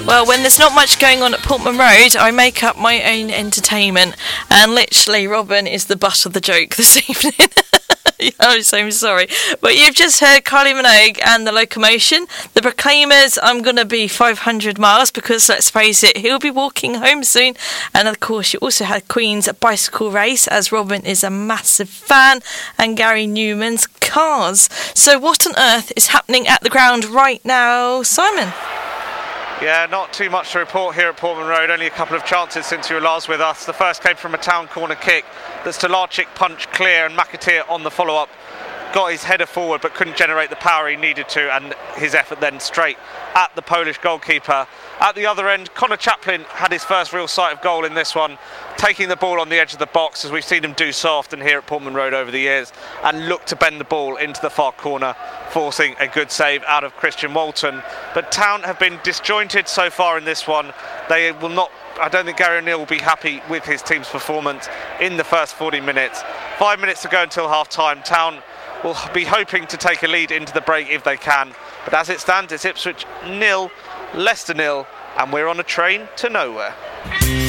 Well, when there's not much going on at Portman Road, I make up my own entertainment, and literally Robin is the butt of the joke this evening. I'm so sorry. But you've just heard Kylie Minogue and The Locomotion. The Proclaimers, I'm going to be 500 miles, because let's face it, he'll be walking home soon. And of course, you also had Queen's Bicycle Race, as Robin is a massive fan, and Gary Newman's Cars. So what on earth is happening at the ground right now, Simon? Yeah, not too much to report here at Portman Road. Only a couple of chances since you were last with us. The first came from a Town corner kick that Stolarczyk punched clear, and McAteer on the follow-up got his header forward but couldn't generate the power he needed to, and his effort then straight at the Polish goalkeeper. At the other end, Connor Chaplin had his first real sight of goal in this one, taking the ball on the edge of the box, as we've seen him do so often here at Portman Road over the years, and look to bend the ball into the far corner, forcing a good save out of Christian Walton. But Town have been disjointed so far in this one. They will not, I don't think Gary O'Neill will be happy with his team's performance in the first 40 minutes. 5 minutes to go until half-time. Town will be hoping to take a lead into the break if they can. But as it stands, it's Ipswich 0, Leicester 0, and we're on a train to nowhere.